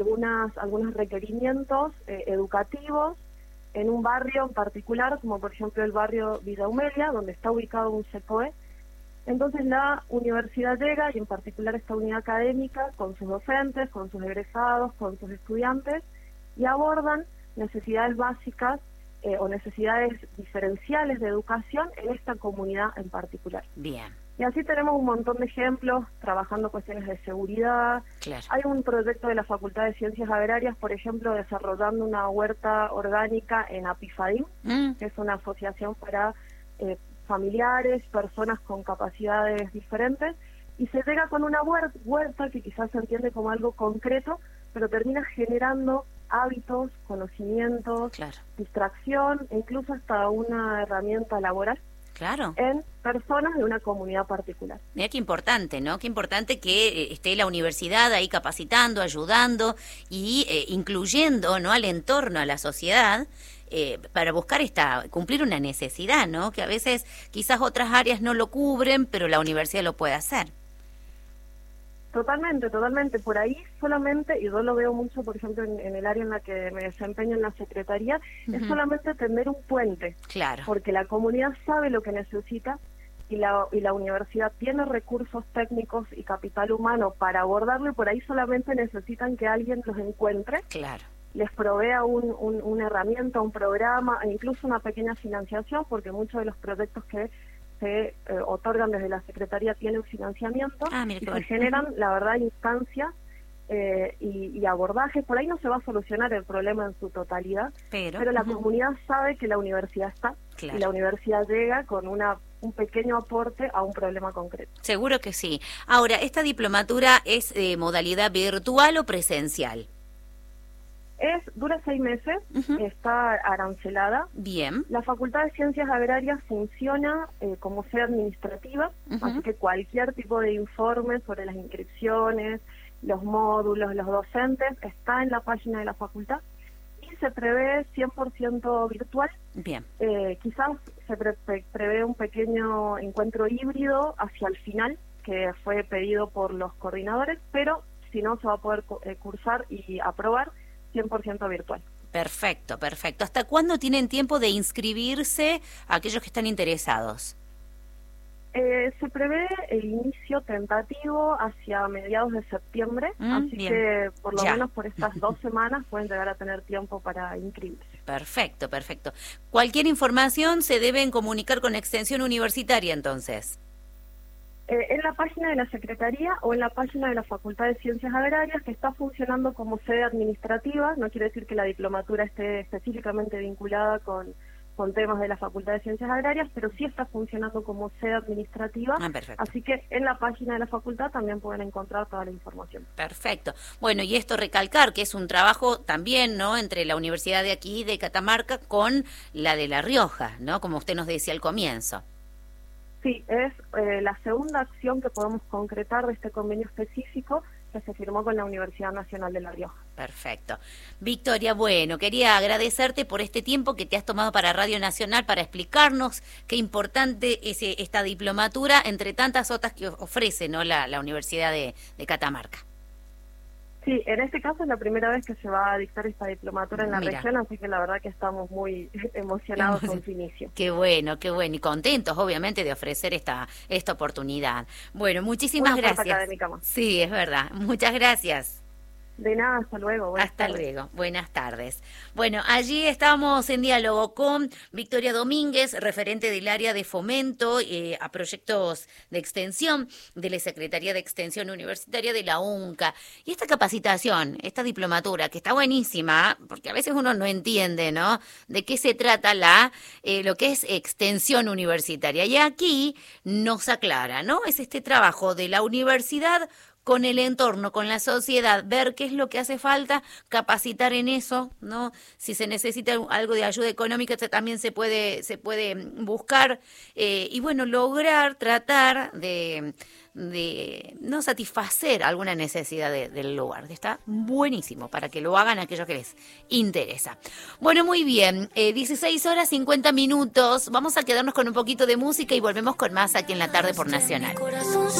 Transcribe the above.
algunos requerimientos educativos en un barrio en particular, como por ejemplo el barrio Villa Humelia, donde está ubicado un CEPOE. Entonces la universidad llega, y en particular esta unidad académica, con sus docentes, con sus egresados, con sus estudiantes, y abordan necesidades básicas o necesidades diferenciales de educación en esta comunidad en particular. Bien. Y así tenemos un montón de ejemplos, trabajando cuestiones de seguridad. Claro. Hay un proyecto de la Facultad de Ciencias Agrarias, por ejemplo, desarrollando una huerta orgánica en Apifadín, que es una asociación para familiares, personas con capacidades diferentes, y se llega con una huerta que quizás se entiende como algo concreto, pero termina generando hábitos, conocimientos, claro, distracción e incluso hasta una herramienta laboral. Claro. En personas de una comunidad particular. Mira qué importante, ¿no? Qué importante que esté la universidad ahí capacitando, ayudando y incluyendo, ¿no?, al entorno, a la sociedad, para buscar cumplir una necesidad, ¿no? Que a veces quizás otras áreas no lo cubren, pero la universidad lo puede hacer. Totalmente. Por ahí solamente, y yo lo veo mucho, por ejemplo, en el área en la que me desempeño en la Secretaría, es solamente tender un puente. Claro. Porque la comunidad sabe lo que necesita y la universidad tiene recursos técnicos y capital humano para abordarlo, y por ahí solamente necesitan que alguien los encuentre. Claro. Les provea una herramienta, un programa, e incluso una pequeña financiación, porque muchos de los proyectos que se otorgan desde la Secretaría tienen financiamiento, y se generan, la verdad, instancias y abordajes. Por ahí no se va a solucionar el problema en su totalidad, pero la comunidad sabe que la universidad está, claro, y la universidad llega con un pequeño aporte a un problema concreto. Seguro que sí. Ahora, ¿esta diplomatura es de modalidad virtual o presencial? Dura 6 meses, está arancelada. Bien. La Facultad de Ciencias Agrarias funciona como sede administrativa, así que cualquier tipo de informe sobre las inscripciones, los módulos, los docentes, está en la página de la facultad, y se prevé 100% virtual. Bien. Quizás se prevé un pequeño encuentro híbrido hacia el final, que fue pedido por los coordinadores, pero si no, se va a poder cursar y aprobar 100% virtual. Perfecto. ¿Hasta cuándo tienen tiempo de inscribirse aquellos que están interesados? Se prevé el inicio tentativo hacia mediados de septiembre, así bien, que por lo menos por estas 2 semanas pueden llegar a tener tiempo para inscribirse. Perfecto. Cualquier información se deben comunicar con Extensión Universitaria, entonces. En la página de la Secretaría o en la página de la Facultad de Ciencias Agrarias, que está funcionando como sede administrativa. No quiere decir que la diplomatura esté específicamente vinculada con temas de la Facultad de Ciencias Agrarias, pero sí está funcionando como sede administrativa. Así que en la página de la facultad también pueden encontrar toda la información. Perfecto. Bueno, y esto recalcar que es un trabajo también, ¿no?, entre la universidad de aquí, de Catamarca, con la de La Rioja, ¿no?, como usted nos decía al comienzo. Sí, es la segunda acción que podemos concretar de este convenio específico que se firmó con la Universidad Nacional de La Rioja. Perfecto. Victoria, bueno, quería agradecerte por este tiempo que te has tomado para Radio Nacional para explicarnos qué importante es esta diplomatura, entre tantas otras que ofrece, ¿no?, la Universidad de Catamarca. Sí, en este caso es la primera vez que se va a dictar esta diplomatura en la región, así que la verdad que estamos muy emocionados con su inicio. Qué bueno, y contentos, obviamente, de ofrecer esta oportunidad. Bueno, muchísimas gracias. Una oferta académica más. Sí, es verdad. Muchas gracias. De nada, hasta luego. Hasta luego, buenas tardes. Bueno, allí estábamos en diálogo con Victoria Domínguez, referente del área de fomento a proyectos de extensión de la Secretaría de Extensión Universitaria de la UNCA. Y esta capacitación, esta diplomatura, que está buenísima, porque a veces uno no entiende, ¿no?, de qué se trata lo que es extensión universitaria. Y aquí nos aclara, ¿no? Es este trabajo de la universidad con el entorno, con la sociedad, ver qué es lo que hace falta, capacitar en eso, ¿no? Si se necesita algo de ayuda económica, también se puede buscar, y bueno, lograr, tratar de no satisfacer alguna necesidad del lugar. Está buenísimo para que lo hagan aquellos que les interesa. Bueno, muy bien, 16:50. Vamos a quedarnos con un poquito de música y volvemos con más aquí en la tarde por Nacional.